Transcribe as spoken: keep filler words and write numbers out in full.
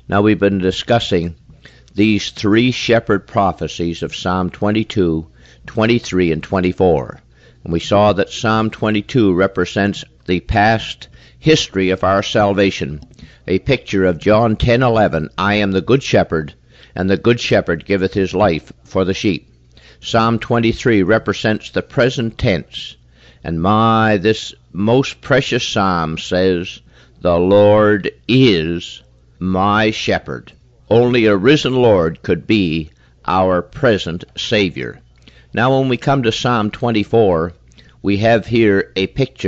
Now we've been discussing these three shepherd prophecies of Psalm twenty-two, twenty-three, and twenty-four. And we saw that Psalm twenty-two represents the past history of our salvation, a picture of John ten eleven, I am the good shepherd, and the good shepherd giveth his life for the sheep. Psalm twenty-three represents the present tense, and my, this most precious psalm says, the Lord is my shepherd. Only a risen Lord could be our present Savior. Now when we come to Psalm twenty-four, we have here a picture